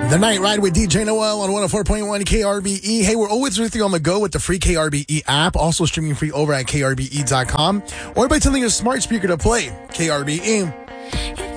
The Night Ride with DJ Noel on 104.1 KRBE. Hey, we're always with you on the go with the free KRBE app, also streaming free over at KRBE.com, or by telling your smart speaker to play KRBE.